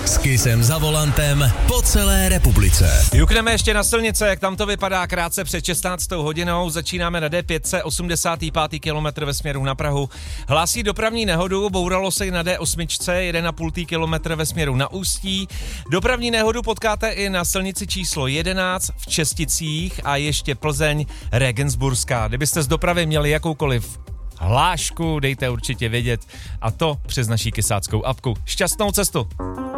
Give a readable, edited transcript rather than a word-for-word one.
S Kissem za volantem po celé republice. Jukneme ještě na silnice, jak tam to vypadá krátce před 16. hodinou. Začínáme na D5, 85. kilometr ve směru na Prahu. Hlásí dopravní nehodu, bouralo se i na D8, 1,5 kilometr ve směru na Ústí. Dopravní nehodu potkáte i na silnici číslo 11 v Česticích a ještě Plzeň Regensburská. Kdybyste z dopravy měli jakoukoliv hlášku, dejte určitě vědět, a to přes naší kysáckou apku. Šťastnou cestu!